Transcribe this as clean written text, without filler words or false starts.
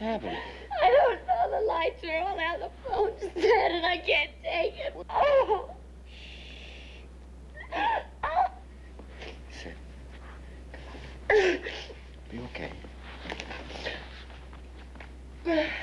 happened? I don't know. The lights are all out. The phone's dead, and I can't take it. What? Oh. Sit. Be okay.